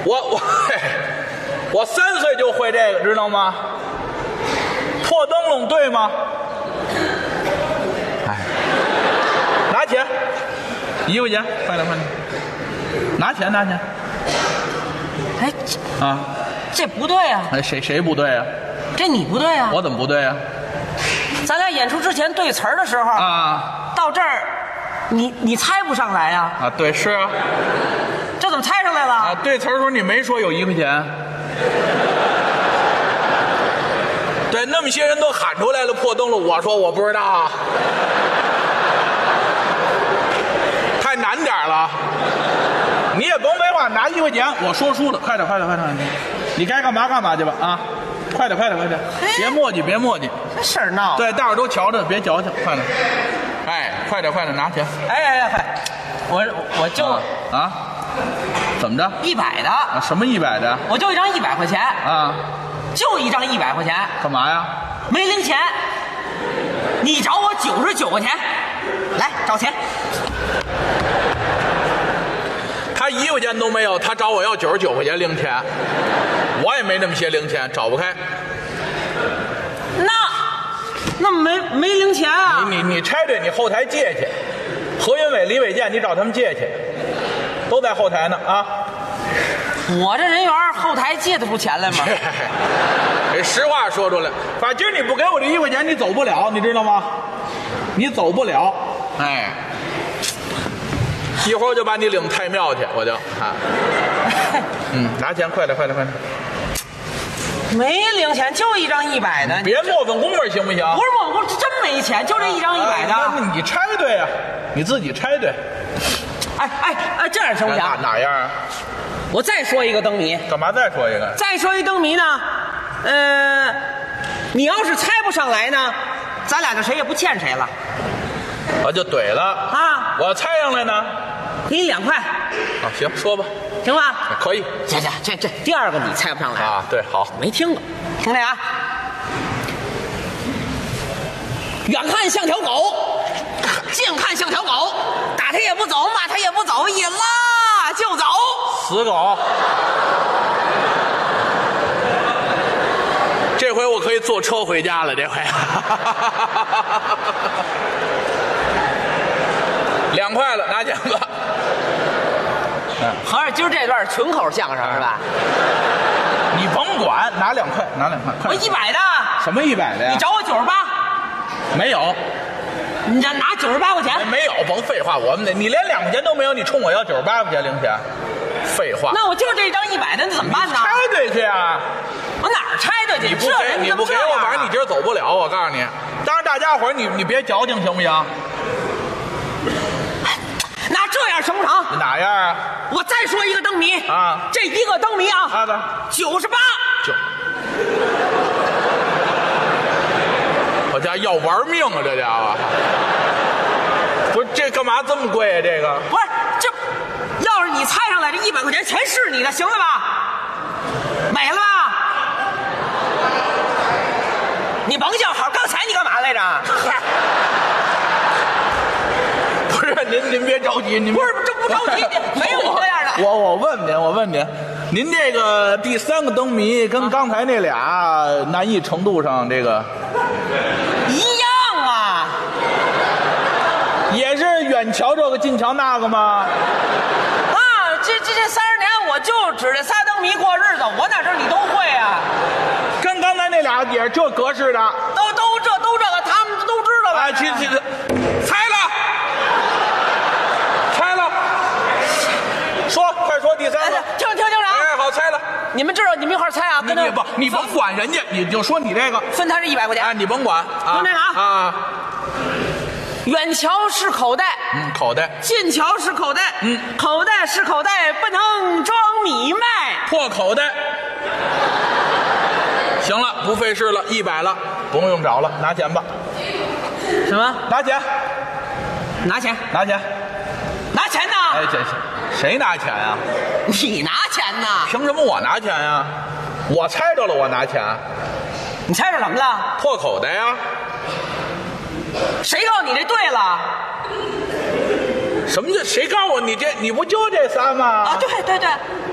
我3岁就会这个，知道吗？破灯笼对吗？哎，拿钱，1块钱，快点，拿钱。 哎， 啊， 这不对啊！ 哎，谁不对啊？ 这你不对啊！ 我怎么不对啊？ 咱俩演出之前对词儿的时候啊， 到这儿，你猜不上来呀？ 啊，对，是啊。 这怎么猜上来了？ 啊，对词儿的时候你没说有1块钱。对，那么些人都喊出来了破灯笼，我说我不知道啊，太难点了。你也甭废话，拿1块钱，我说输了，快点，你该干嘛干嘛去吧啊！快点，别磨叽， 这事儿闹。 对，大伙都瞧着，别矫情，快点。哎，快点，拿钱。 哎，我就啊，怎么着 ？100的啊？什么100的？ 我就一张100块钱啊， 就一张100块钱。 干嘛呀？ 没零钱，你找我99块钱，来找钱。 他1块钱都没有，他找我要99块钱零钱，我也没那么些零钱，找不开。 那没零钱啊？ 你拆对，你后台借去，何云伟、李伟健，你找他们借去，都在后台呢啊。 我这人缘后台借得出钱来吗？ 这实话说出来，反正今儿你不给我这1块钱，你走不了，你知道吗？你走不了，哎。一会儿我就把你领太庙去，我就啊，拿钱，快点。 没零钱，就一张100的， 别磨粉工夫行不行？ 不是磨粉工夫，真没钱，就这一张100的。 那你拆对啊，你自己拆对。 哎，这样行不行？ 哪样啊？ 我再说一个灯谜。 干嘛再说一个？ 再说一灯谜呢？你要是猜不上来呢，咱俩就谁也不欠谁了。 我就怼了啊！ 我猜上来呢， 给你2块。 啊，行，说吧， 行吧？ 可以。 行，这第2个你猜不上来啊？对，好， 没听过，听这啊。远看像条狗，近看像条狗，打它也不走，骂它也不走，一拉就走。 死狗！这回我可以坐车回家了，这回。2块了，拿钱吧。 合着今儿这段群口相声是吧？ 你甭管，拿2块，快。 我100的。 什么100的呀？ 你找我98。 没有。 你这拿98块钱？ 没有，甭废话，你连2块钱都没有，你冲我要98块钱零钱？废话。 那我就这张100的，那怎么办呢？ 拆对去啊！ 我哪儿拆对去？ 你不给我，反正你今儿走不了。我告诉你，当着大家伙你别矫情行不行？ 那这样成不成？ 哪样啊？ 我再说一个灯谜啊， 这一个灯谜啊，98。 我家要玩命啊，这家伙！不是这干嘛这么贵啊？这个不是这，要是你猜上来，这100块钱全是你的，行了吧？美了吧？你甭叫好，刚才你干嘛来着？ 不是您别着急，您不是这不着急，没有你这样的。 我问您，您这个第3个灯谜跟刚才那俩难易程度上这个一样啊？ 也是远瞧这个近瞧那个吗？ 啊，这30年我就指这仨灯谜过日子，我哪知道你都会啊？ 跟刚才那俩也是这格式的， 都这个，他们都知道吧？ 啊，去，猜了，快说第3个， 听着啊！ 哎，好，猜了。 你们知道，你们一块猜啊！ 你甭管人家，你就说你这个分他这100块钱。 啊，你甭管啊。 听这个啊。远瞧是口袋， 口袋； 近瞧是口袋，口袋是口袋，不能装米麦。 破口袋。行了，不费事了，100了，不用找了，拿钱吧。 什么？ 拿钱？ 拿钱？ 拿钱？ 拿钱呢？ 哎，这谁拿钱啊？ 你拿钱呢？ 凭什么我拿钱呀？我猜着了，我拿钱。 你猜着什么了？ 破口袋呀。 谁告诉你这对了？ 什么叫谁告诉我你这？你不就这仨吗？ 啊，对，